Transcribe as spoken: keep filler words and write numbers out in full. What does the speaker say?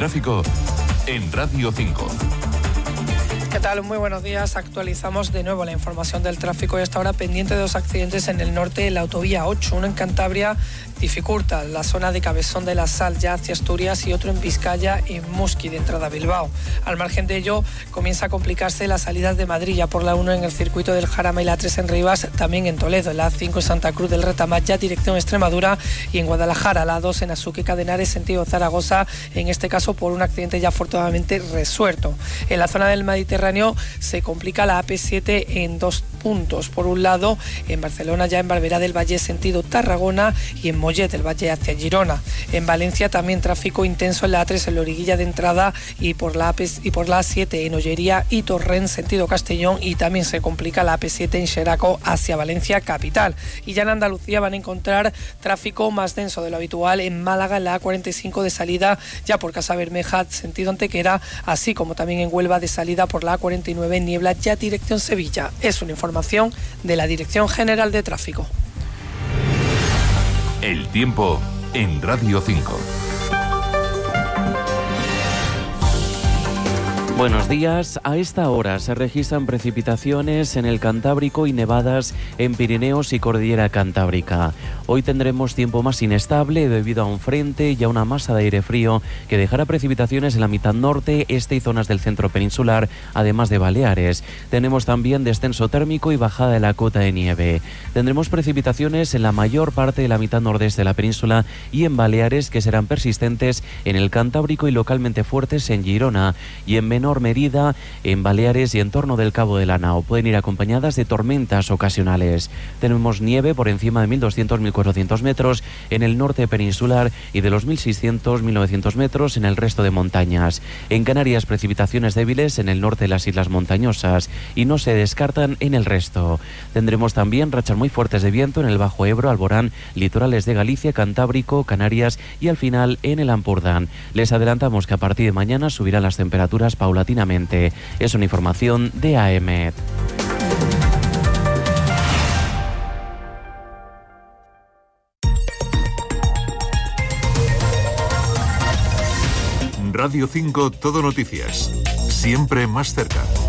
tráfico en Radio cinco. ¿Qué tal? Muy buenos días. Actualizamos de nuevo la información del tráfico y hasta ahora pendiente de dos accidentes en el norte de la autovía ocho. Uno en Cantabria dificulta la zona de Cabezón de la Sal ya hacia Asturias y otro en Vizcaya y Musqui de entrada a Bilbao. Al margen de ello, comienza a complicarse las salidas de Madrid ya por la uno en el circuito del Jarama y la tres en Rivas, también en Toledo, en la A cinco en Santa Cruz del Retamar ya dirección Extremadura y en Guadalajara, la dos en Azuque Cadenares sentido Zaragoza, en este caso por un accidente ya afortunadamente resuelto. En la zona del Mediterráneo se complica la A P siete en dos puntos. Por un lado, en Barcelona ya en Barberá del Valle sentido Tarragona y en Mollet del Valle hacia Girona. En Valencia también tráfico intenso en la A tres en la origuilla de entrada y por la A P y por la A siete en Ollería y Torrent sentido Castellón, y también se complica la A P siete en Xeraco hacia Valencia capital. Y ya en Andalucía van a encontrar tráfico más denso de lo habitual en Málaga en la A cuarenta y cinco de salida ya por Casa Bermeja sentido Antequera, así como también en Huelva de salida por la A cuarenta y nueve en Niebla ya dirección Sevilla. Es una información de la Dirección General de Tráfico. El tiempo en Radio cinco. Buenos días. A esta hora se registran precipitaciones en el Cantábrico y nevadas en Pirineos y Cordillera Cantábrica. Hoy tendremos tiempo más inestable debido a un frente y a una masa de aire frío que dejará precipitaciones en la mitad norte, este y zonas del centro peninsular, además de Baleares. Tenemos también descenso térmico y bajada de la cota de nieve. Tendremos precipitaciones en la mayor parte de la mitad nordeste de la península y en Baleares, que serán persistentes en el Cantábrico y localmente fuertes en Girona, y en menor medida en Baleares y en torno del Cabo de la Nao. Pueden ir acompañadas de tormentas ocasionales. Tenemos nieve por encima de mil doscientos a mil cuatrocientos metros en el norte peninsular y de los mil seiscientos a mil novecientos metros en el resto de montañas. En Canarias, precipitaciones débiles en el norte de las islas montañosas y no se descartan en el resto. Tendremos también rachas muy fuertes de viento en el Bajo Ebro, Alborán, litorales de Galicia, Cantábrico, Canarias y al final en el Ampurdán. Les adelantamos que a partir de mañana subirán las temperaturas paulatinamente. Es una información de A E M E T. Radio cinco Todo Noticias. Siempre más cerca.